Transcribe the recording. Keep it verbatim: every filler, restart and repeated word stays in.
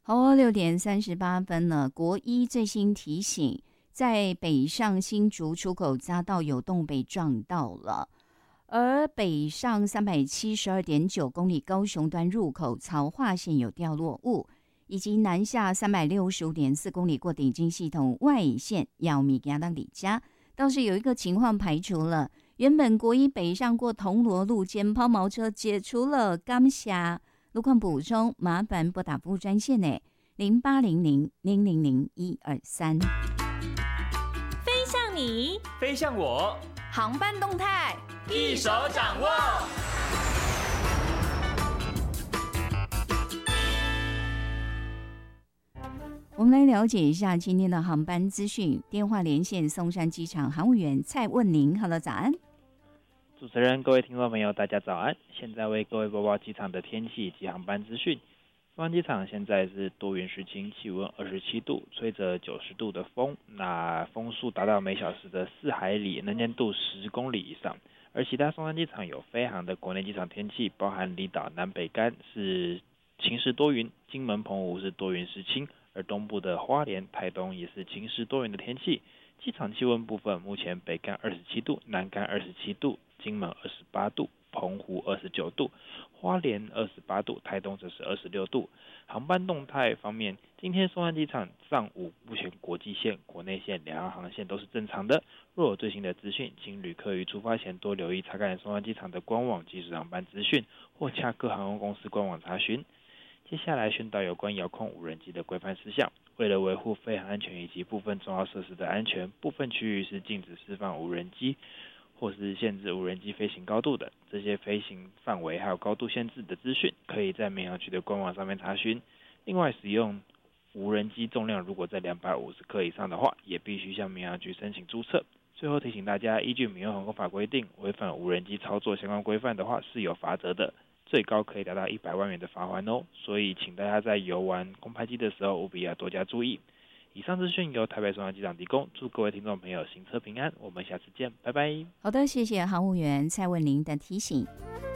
好哦，六点三十八分了。国一最新提醒，在北上新竹出口匝道有洞被撞到了，而北上三百七十二点九公里高雄端入口槽化线有掉落物，以及南下三百六十五点四公里过顶金系统外线要米给当里家，倒是有一个情况排除了，原本国一北上过铜锣路间抛锚车解除了，感谢。路况补充，麻烦拨打服务专线呢，零八零零零零零一二三。 飞向你， 飞向我， 航班动态一手掌握。 我们来了解一下今天的航班资讯。电话连线松山机场航务员蔡问宁 ，Hello， 早安。 主持人、各位听众朋友，大家早安！现在为各位播报机场的天气以及航班资讯。松山机场现在是多云时晴，气温二十七度，吹着九十度的风，那风速达到每小时的四海里，能见度十公里以上。而其他松山机场有飞航的国内机场天气，包含离岛南北竿是晴时多云，金门澎湖是多云时晴，而东部的花莲、台东也是晴时多云的天气。机场气温部分，目前北竿二十七度，南竿二十七度，金门二十八度，澎湖二十九度，花莲二十八度，台东则是二十六度。航班动态方面，今天松山机场上午目前国际线、国内线两岸航线都是正常的。若有最新的资讯，请旅客于出发前多留意查看松山机场的官网即时航班资讯，或洽各航空公司官网查询。接下来宣导有关遥控无人机的规范事项。为了维护飞行安全以及部分重要设施的安全，部分区域是禁止释放无人机，或是限制无人机飞行高度的。这些飞行范围还有高度限制的资讯，可以在民航局的官网上面查询。另外，使用无人机重量如果在两百五十克以上的话，也必须向民航局申请注册。最后提醒大家，依据民用航空法规定，违反无人机操作相关规范的话是有罚则的，最高可以达到一百万元的罚锾哦。所以请大家在游玩空拍机的时候务必要多加注意。以上资讯由台北松山机场提供，祝各位听众朋友行车平安，我们下次见，拜拜。 好的，谢谢航务员蔡问宁的提醒。